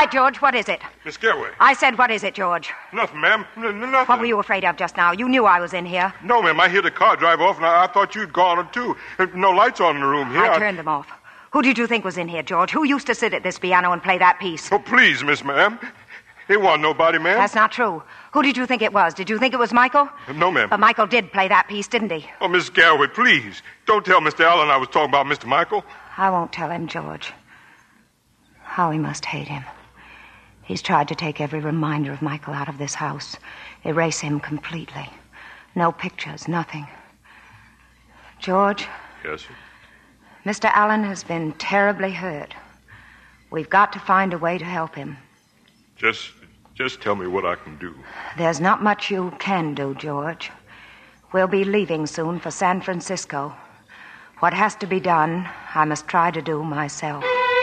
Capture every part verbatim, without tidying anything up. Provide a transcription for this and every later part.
right, George, what is it? Miss Garraway. I said, what is it, George? Nothing, ma'am. N- n- nothing. What were you afraid of just now? You knew I was in here. No, ma'am. I hear the car drive off, and I, I thought you'd gone, too. Uh, No lights on in the room here. I turned them off. Who did you think was in here, George? Who used to sit at this piano and play that piece? Oh, please, Miss Ma'am. It wasn't nobody, ma'am. That's not true. Who did you think it was? Did you think it was Michael? No, ma'am. But Michael did play that piece, didn't he? Oh, Miss Garraway, please. Don't tell Mister Allen I was talking about Mister Michael. I won't tell him, George. How he must hate him. He's tried to take every reminder of Michael out of this house. Erase him completely. No pictures, nothing. George? Yes, sir. Mister Allen has been terribly hurt. We've got to find a way to help him. Just, just tell me what I can do. There's not much you can do, George. We'll be leaving soon for San Francisco. What has to be done, I must try to do myself.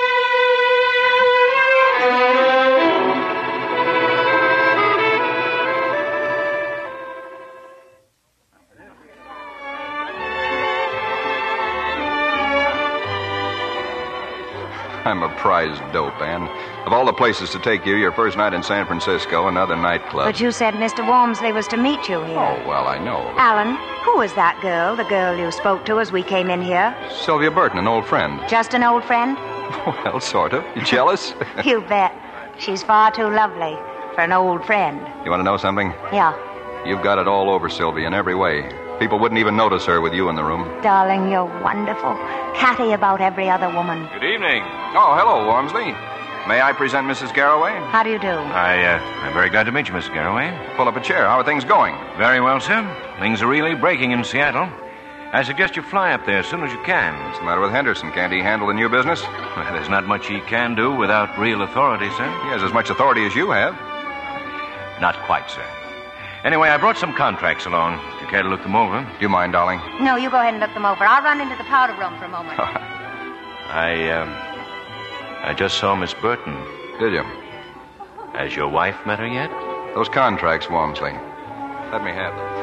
I'm a prize dope, Ann. Of all the places to take you, your first night in San Francisco, another nightclub. But you said Mister Walmsley was to meet you here. Oh, well, I know. Alan, who was that girl, the girl you spoke to as we came in here? Sylvia Burton, an old friend. Just an old friend? Well, sort of. You jealous? You bet. She's far too lovely for an old friend. You want to know something? Yeah. You've got it all over, Sylvia, in every way. People wouldn't even notice her with you in the room. Darling, you're wonderful. Catty about every other woman. Good evening. Oh, hello, Wormsley. May I present Missus Garraway? How do you do? I, uh, I'm very glad to meet you, Mister Garraway. Pull up a chair. How are things going? Very well, sir. Things are really breaking in Seattle. I suggest you fly up there as soon as you can. What's the matter with Henderson? Can't he handle the new business? Well, there's not much he can do without real authority, sir. He has as much authority as you have. Not quite, sir. Anyway, I brought some contracts along, if you care to look them over. Do you mind, darling? No, you go ahead and look them over. I'll run into the powder room for a moment. I, um, I just saw Miss Burton. Did you? Has your wife met her yet? Those contracts, Wormsley. Let me have them.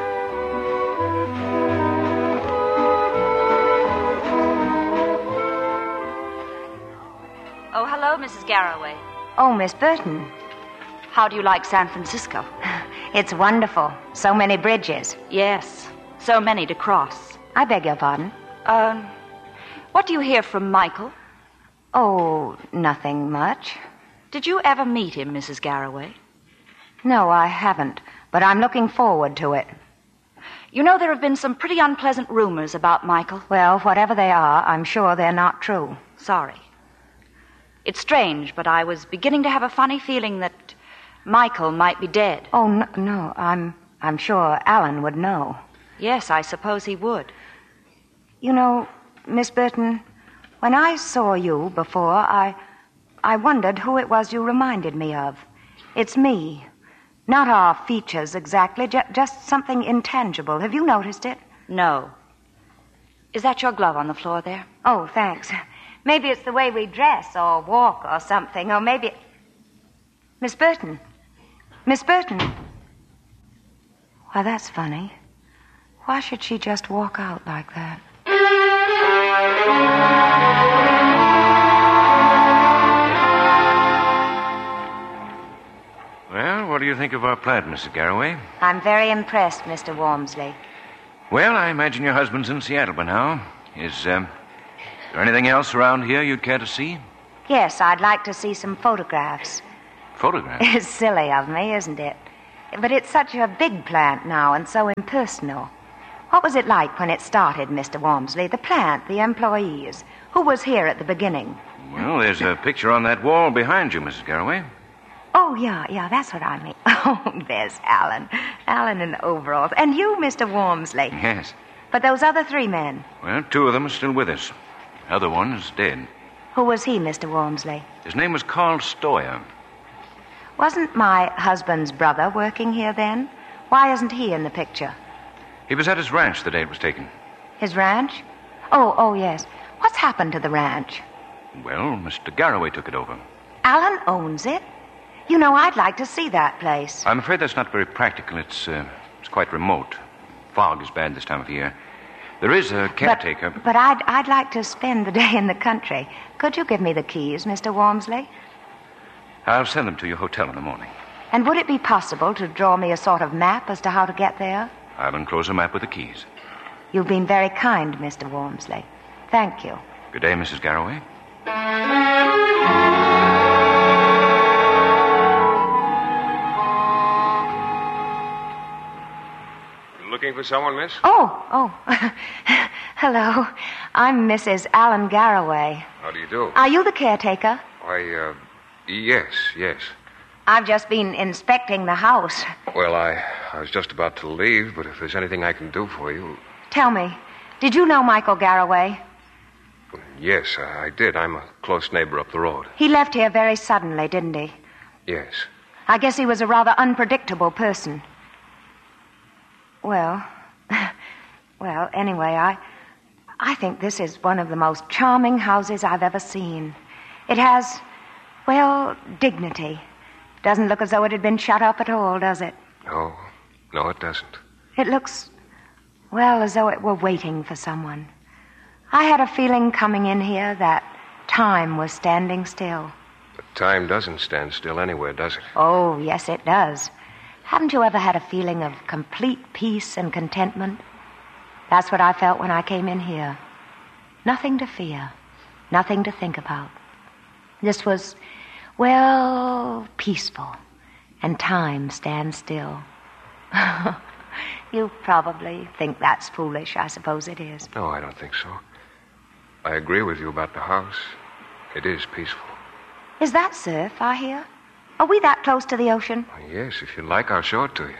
Oh, hello, Missus Garraway. Oh, Miss Burton. How do you like San Francisco? It's wonderful. So many bridges. Yes, so many to cross. I beg your pardon? Um, what do you hear from Michael? Oh, nothing much. Did you ever meet him, Missus Garraway? No, I haven't, but I'm looking forward to it. You know, there have been some pretty unpleasant rumors about Michael. Well, whatever they are, I'm sure they're not true. Sorry. It's strange, but I was beginning to have a funny feeling that Michael might be dead. Oh, no, no, I'm, I'm sure Alan would know. Yes, I suppose he would. You know, Miss Burton, when I saw you before, I, I wondered who it was you reminded me of. It's me. Not our features exactly, ju- just something intangible. Have you noticed it? No. Is that your glove on the floor there? Oh, thanks. Maybe it's the way we dress or walk or something, or maybe... Miss Burton. Miss Burton. Why, that's funny. Why should she just walk out like that? Well, what do you think of our plan, Missus Garraway? I'm very impressed, Mister Walmsley. Well, I imagine your husband's in Seattle by now. Is, um, there anything else around here you'd care to see? Yes, I'd like to see some photographs. Photographs? It's silly of me, isn't it? But it's such a big plant now and so impersonal. What was it like when it started, Mister Walmsley? The plant, the employees. Who was here at the beginning? Well, there's a picture on that wall behind you, Missus Garraway. Oh, yeah, yeah, that's what I mean. Oh, there's Alan. Alan in overalls. And you, Mister Walmsley. Yes. But those other three men. Well, two of them are still with us. The other one is dead. Who was he, Mister Walmsley? His name was Carl Stoyer. Wasn't my husband's brother working here then? Why isn't he in the picture? He was at his ranch the day it was taken. His ranch? Oh, oh, yes. What's happened to the ranch? Well, Mister Garraway took it over. Alan owns it? You know, I'd like to see that place. I'm afraid that's not very practical. It's, uh, it's quite remote. Fog is bad this time of year. There is a caretaker. But, but I'd, I'd like to spend the day in the country. Could you give me the keys, Mister Walmsley? I'll send them to your hotel in the morning. And would it be possible to draw me a sort of map as to how to get there? I'll enclose a map with the keys. You've been very kind, Mister Wormsley. Thank you. Good day, Missus Garroway. Looking for someone, miss? Oh, oh. Hello. I'm Missus Alan Garroway. How do you do? Are you the caretaker? Why, uh, yes, yes. I've just been inspecting the house. Well, I, I was just about to leave, but if there's anything I can do for you... Tell me, did you know Michael Garroway? Yes, I, I did. I'm a close neighbor up the road. He left here very suddenly, didn't he? Yes. I guess he was a rather unpredictable person. Well, well, anyway, I, I think this is one of the most charming houses I've ever seen. It has, well, dignity. Doesn't look as though it had been shut up at all, does it? No, no, it doesn't. It looks, well, as though it were waiting for someone. I had a feeling coming in here that time was standing still. But time doesn't stand still anywhere, does it? Oh, yes, it does. Haven't you ever had a feeling of complete peace and contentment? That's what I felt when I came in here. Nothing to fear, nothing to think about. This was, well, peaceful, and time stands still. You probably think that's foolish. I suppose it is. No, I don't think so. I agree with you about the house. It is peaceful. Is that surf, I hear? Are we that close to the ocean? Yes, if you'd like, I'll show it to you.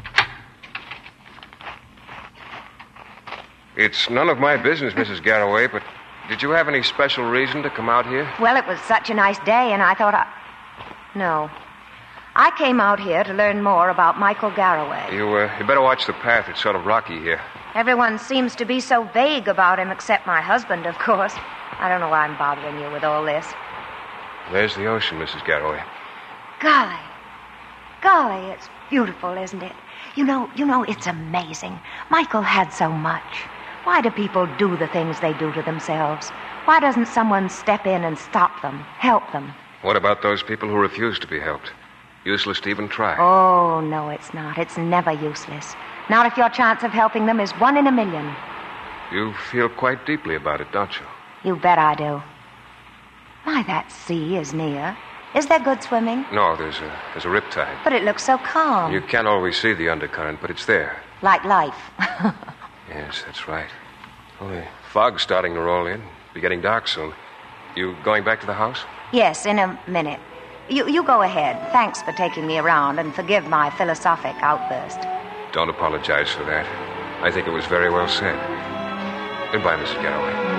It's none of my business, Missus Garroway, but did you have any special reason to come out here? Well, it was such a nice day, and I thought I... No. I came out here to learn more about Michael Garroway. You, uh, you better watch the path. It's sort of rocky here. Everyone seems to be so vague about him, except my husband, of course. I don't know why I'm bothering you with all this. There's the ocean, Missus Garroway. Golly. Golly, it's beautiful, isn't it? You know, you know, it's amazing. Michael had so much. Why do people do the things they do to themselves? Why doesn't someone step in and stop them, help them? What about those people who refuse to be helped? Useless to even try. Oh, no, it's not. It's never useless. Not if your chance of helping them is one in a million. You feel quite deeply about it, don't you? You bet I do. My, that sea is near. Is there good swimming? No, there's a, there's a riptide. But it looks so calm. You can't always see the undercurrent, but it's there. Like life. Yes, that's right. Well, the fog's starting to roll in. Be getting dark soon. You going back to the house? Yes, in a minute. You, you go ahead. Thanks for taking me around, and forgive my philosophic outburst. Don't apologize for that. I think it was very well said. Goodbye, Missus Garroway.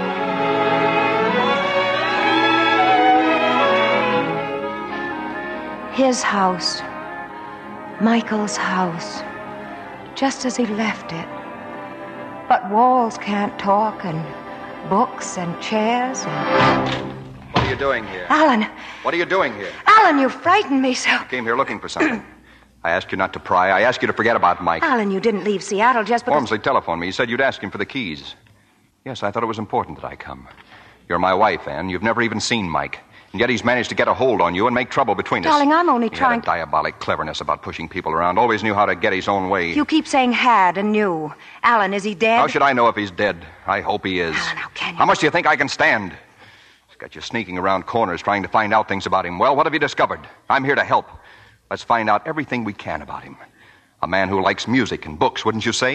His house. Michael's house. Just as he left it. But walls can't talk, and books and chairs and... What are you doing here? Alan! What are you doing here? Alan, you frightened me so. I came here looking for something. I asked you not to pry. I asked you to forget about Mike. Alan, you didn't leave Seattle just because... Wormsley telephoned me. He said you'd ask him for the keys. Yes, I thought it was important that I come. You're my wife, Anne. You've never even seen Mike. And yet he's managed to get a hold on you and make trouble between us. Darling, I'm only he trying... Had a diabolic cleverness about pushing people around. Always knew how to get his own way. You keep saying had and knew. Alan, is he dead? How should I know if he's dead? I hope he is. Alan, how can you... How much do you think I can stand? He's got you sneaking around corners trying to find out things about him. Well, what have you discovered? I'm here to help. Let's find out everything we can about him. A man who likes music and books, wouldn't you say?